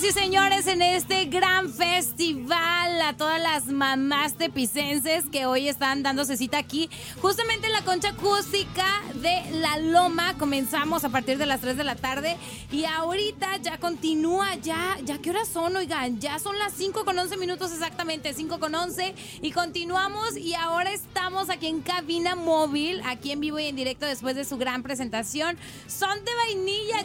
y señores, en este gran festival, a todas las mamás tepicenses que hoy están dándose cita aquí, justamente en la concha acústica de La Loma. Comenzamos a partir de las 3 de la tarde y ahorita ya continúa, ya ¿qué horas son? Oigan, ya son las 5:11 exactamente, 5:11, y continuamos, y ahora estamos aquí en cabina móvil, aquí en vivo y en directo después de su gran presentación. Son de Vainilla,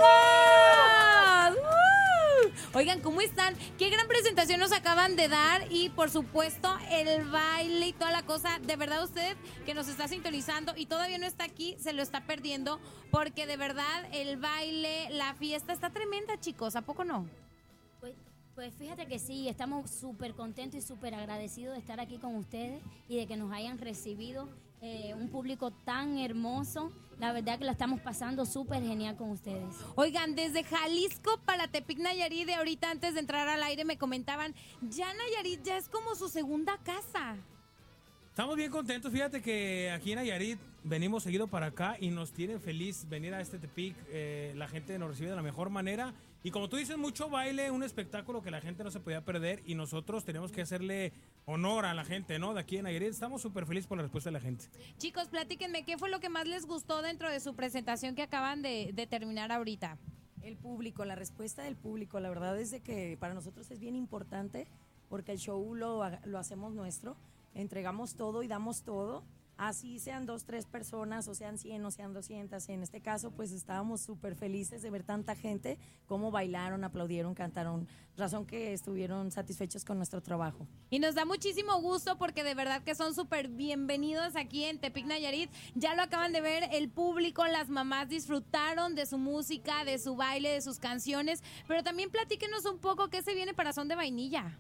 chicos. Oigan, ¿cómo están? Qué gran presentación nos acaban de dar, y por supuesto el baile y toda la cosa. De verdad, usted que nos está sintonizando y todavía no está aquí, se lo está perdiendo, porque de verdad el baile, la fiesta está tremenda, chicos. ¿A poco no? Pues fíjate que sí, estamos súper contentos y súper agradecidos de estar aquí con ustedes y de que nos hayan recibido, un público tan hermoso. La verdad que la estamos pasando súper genial con ustedes. Oigan, desde Jalisco para Tepic, Nayarit, de ahorita antes de entrar al aire me comentaban, ya Nayarit ya es como su segunda casa. Estamos bien contentos, fíjate que aquí en Nayarit venimos seguido para acá y nos tiene feliz venir a este Tepic. La gente nos recibe de la mejor manera y, como tú dices, mucho baile, un espectáculo que la gente no se podía perder, y nosotros tenemos que hacerle honor a la gente, ¿no? De aquí en Nayarit estamos súper felices por la respuesta de la gente. Chicos, platíquenme, ¿qué fue lo que más les gustó dentro de su presentación que acaban de terminar ahorita? El público, la respuesta del público. La verdad es de que para nosotros es bien importante, porque el show lo hacemos nuestro. Entregamos todo y damos todo, así sean 2, 3 personas, o sean 100, o sean 200. En este caso, pues estábamos súper felices de ver tanta gente, cómo bailaron, aplaudieron, cantaron, razón que estuvieron satisfechos con nuestro trabajo. Y nos da muchísimo gusto, porque de verdad que son súper bienvenidos aquí en Tepic, Nayarit. Ya lo acaban de ver, el público, las mamás disfrutaron de su música, de su baile, de sus canciones, pero también platíquenos un poco qué se viene para Son de Vainilla.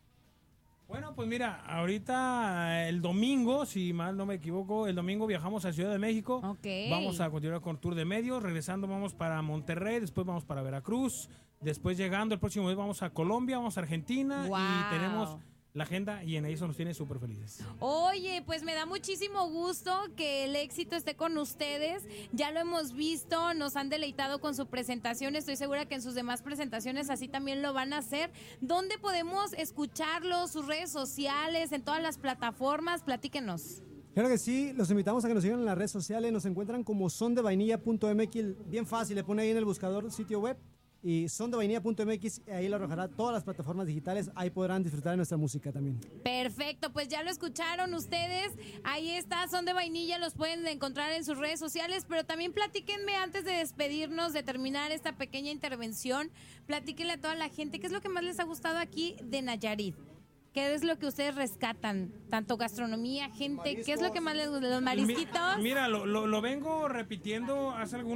Bueno, pues mira, ahorita el domingo, si mal no me equivoco, el domingo viajamos a Ciudad de México. Okay. Vamos a continuar con Tour de Medios, regresando vamos para Monterrey, después vamos para Veracruz, después llegando el próximo mes vamos a Colombia, vamos a Argentina. Wow. Y tenemos la agenda y en eso nos tiene súper felices. Oye, pues me da muchísimo gusto que el éxito esté con ustedes. Ya lo hemos visto, nos han deleitado con su presentación. Estoy segura que en sus demás presentaciones así también lo van a hacer. ¿Dónde podemos escucharlos? Sus redes sociales, en todas las plataformas. Platíquenos. Claro que sí, los invitamos a que nos sigan en las redes sociales. Nos encuentran como sondevainilla.mx. Bien fácil, le pone ahí en el buscador sitio web y sondevainilla.mx, y ahí lo arrojará todas las plataformas digitales. Ahí podrán disfrutar de nuestra música también. Perfecto, pues ya lo escucharon ustedes. Ahí está, Son de Vainilla, los pueden encontrar en sus redes sociales. Pero también platíquenme, antes de despedirnos, de terminar esta pequeña intervención, platíquenle a toda la gente qué es lo que más les ha gustado aquí de Nayarit. ¿Qué es lo que ustedes rescatan? Tanto gastronomía, gente, mariscos. ¿Qué es lo que más les gusta? ¿Los marisquitos? Mira, lo vengo repitiendo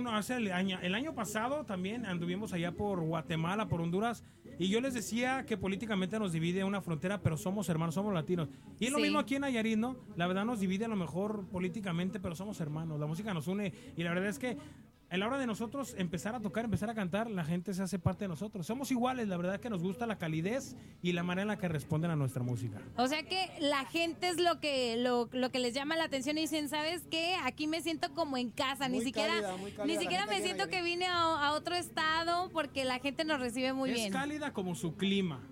el año pasado también anduvimos allá por Guatemala, por Honduras, y yo les decía que políticamente nos divide una frontera, pero somos hermanos, somos latinos. Y es lo mismo aquí en Nayarit, ¿no? La verdad nos divide a lo mejor políticamente, pero somos hermanos, la música nos une, y la verdad es que a la hora de nosotros empezar a tocar, empezar a cantar, la gente se hace parte de nosotros. Somos iguales, la verdad es que nos gusta la calidez y la manera en la que responden a nuestra música. O sea que la gente es lo que les llama la atención, y dicen, ¿sabes qué? Aquí me siento como en casa, ni siquiera me siento que vine a otro estado, porque la gente nos recibe muy bien. Es cálida como su clima.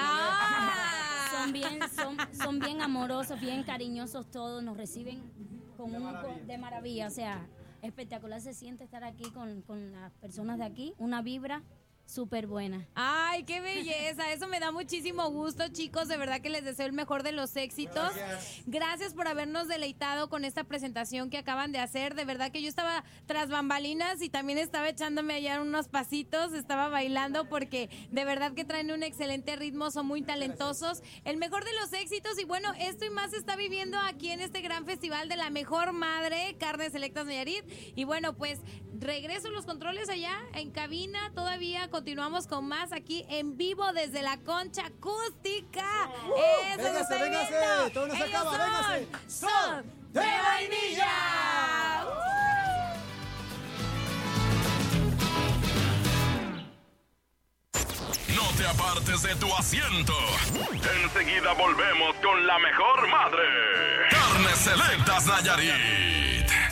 Son bien amorosos, bien cariñosos todos, nos reciben de maravilla, o sea, espectacular se siente estar aquí con las personas de aquí, una vibra súper buena. ¡Ay, qué belleza! Eso me da muchísimo gusto, chicos. De verdad que les deseo el mejor de los éxitos. Gracias por habernos deleitado con esta presentación que acaban de hacer. De verdad que yo estaba tras bambalinas y también estaba echándome allá unos pasitos, estaba bailando, porque de verdad que traen un excelente ritmo, son muy talentosos. El mejor de los éxitos, y bueno, esto y más se está viviendo aquí en este gran festival de la mejor madre, Carnes Selectas Nayarit. Y bueno, pues regreso los controles allá en cabina. Todavía continuamos con más aquí en vivo desde la concha acústica. Véngase, todo no se acaba, véngase. Son de Vainilla. No te apartes de tu asiento. Enseguida volvemos con la mejor madre. Carnes Selectas Nayarit.